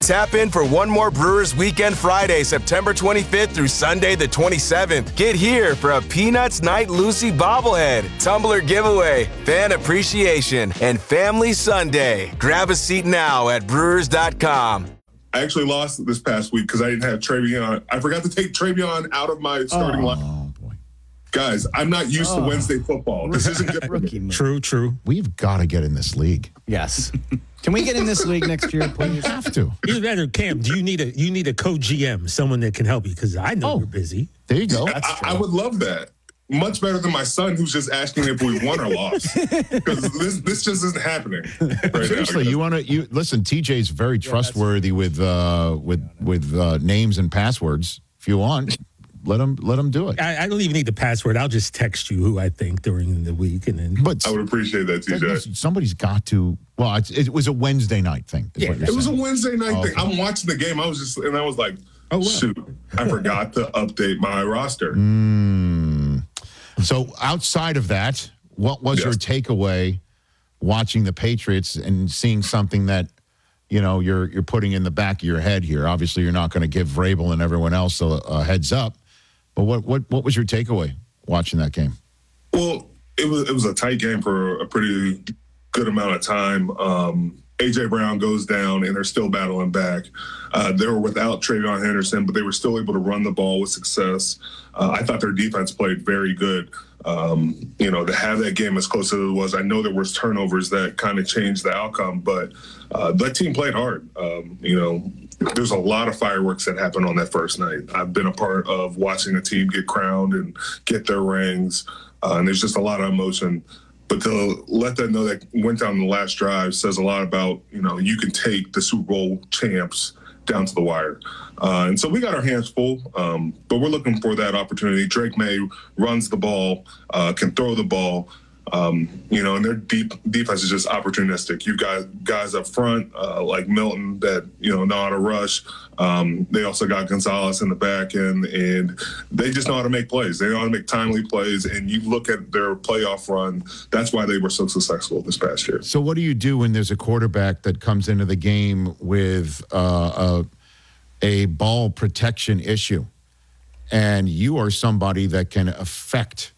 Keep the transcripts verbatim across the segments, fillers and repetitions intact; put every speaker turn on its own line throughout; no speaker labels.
Tap in for one more Brewers Weekend Friday, September twenty-fifth through Sunday the twenty-seventh. Get here for a Peanuts Night Lucy bobblehead, tumbler giveaway, fan appreciation, and family Sunday. Grab a seat now at brewers dot com.
I actually lost this past week because I didn't have Travion. I forgot to take Travion out of my starting
oh,
line.
Boy.
Guys, I'm not used
oh.
to Wednesday football. This isn't good for me.
True, true.
We've got to get in this league.
Yes. Can we get in this league next year, please?
We have to.
Either that or Cam, do you need a you need a co-G M, someone that can help you? Because I know
Oh.
you're busy.
There you go.
I, I would love that. Much better than my son, who's just asking if we won or lost. Because this this just isn't happening. Right
Seriously,
now.
you want to you listen? T J's very trustworthy with uh, with with uh, names and passwords. If you want, let him let him do it.
I, I don't even need the password. I'll just text you who I think during the week, and then.
But
I would appreciate that, T J.
listen, somebody's got to. Well, it's, it was a Wednesday night thing. is
Yeah,
what you're
It was a
saying.
Wednesday night
Oh,
thing.
okay.
I'm watching the game. I was just, and I was like,
Oh, wow.
shoot, I forgot to update my roster.
Mm. So outside of that, what was
Yes.
your takeaway watching the Patriots and seeing something that, you know, you're you're putting in the back of your head here? Obviously, you're not going to give Vrabel and everyone else a, a heads up. But what, what what was your takeaway watching that game?
Well, it was it was a tight game for a pretty good amount of time. Um, A J Brown goes down, and they're still battling back. Uh, they were without Travion Henderson, but they were still able to run the ball with success. Uh, I thought their defense played very good. Um, you know, to have that game as close as it was, I know there was turnovers that kind of changed the outcome, but uh, that team played hard. Um, you know, there's a lot of fireworks that happened on that first night. I've been a part of watching a team get crowned and get their rings, uh, and there's just a lot of emotion. But to let them know that went down the last drive says a lot about, you know, you can take the Super Bowl champs down to the wire. Uh, and so we got our hands full, um, but we're looking for that opportunity. Drake May runs the ball, uh, can throw the ball, um, you know, and their deep defense is just opportunistic. You've got guys up front uh, like Milton that, you know, know how to rush. Um, they also got Gonzalez in the back end, and they just know how to make plays. They know how to make timely plays, and you look at their playoff run, that's why they were so successful this past year.
So what do you do when there's a quarterback that comes into the game with uh, a, a ball protection issue, and you are somebody that can affect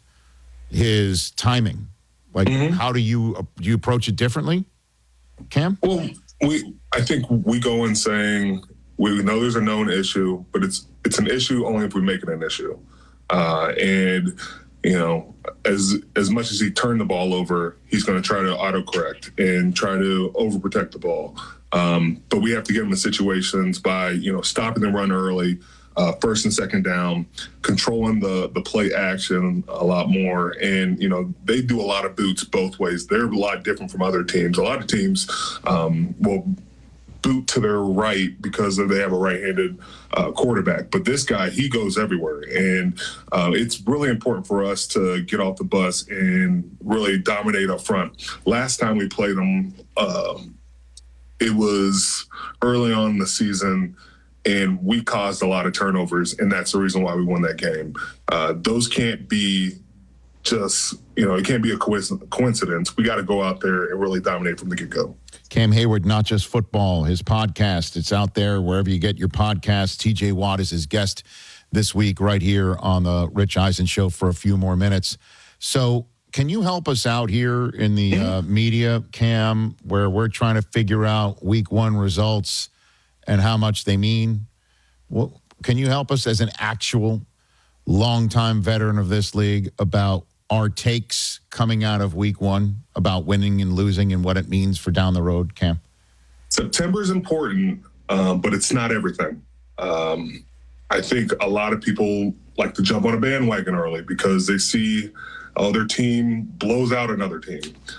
his timing? Like,
Mm-hmm.
how do you do you approach it differently, Cam?
Well, we I think we go in saying we know there's a known issue, but it's it's an issue only if we make it an issue. Uh, and you know, as as much as he turned the ball over, he's going to try to autocorrect and try to overprotect the ball. Um, but we have to get him in situations by, you know, stopping the run early, uh, first and second down, controlling the the play action a lot more. And, you know, they do a lot of boots both ways. They're a lot different from other teams. A lot of teams um, will boot to their right because they have a right-handed uh, quarterback. But this guy, he goes everywhere. And uh, it's really important for us to get off the bus and really dominate up front. Last time we played them, um, it was early on in the season, and we caused a lot of turnovers, and that's the reason why we won that game. Uh, those can't be just, you know, it can't be a coincidence. We got to go out there and really dominate from the get-go.
Cam Hayward, Not Just Football, his podcast, it's out there wherever you get your podcasts. T J Watt is his guest this week right here on the Rich Eisen Show for a few more minutes. So can you help us out here in the uh, media, Cam, where we're trying to figure out week one results and how much they mean? Well, can you help us as an actual longtime veteran of this league about our takes coming out of week one about winning and losing and what it means for down the road, Cam?
September is important, um, but it's not everything. Um, I think a lot of people like to jump on a bandwagon early because they see, oh, their team blows out another team.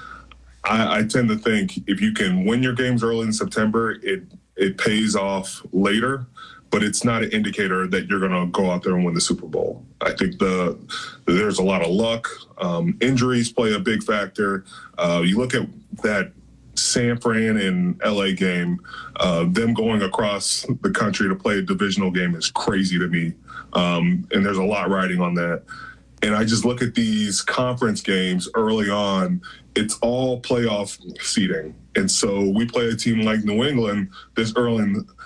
I, I tend to think if you can win your games early in September, it it pays off later, but it's not an indicator that you're going to go out there and win the Super Bowl. I think the there's a lot of luck. Um, injuries play a big factor. Uh, you look at that San Fran and L A game, uh, them going across the country to play a divisional game is crazy to me. Um, and there's a lot riding on that. And I just look at these conference games early on, it's all playoff seeding. And so we play a team like New England this early in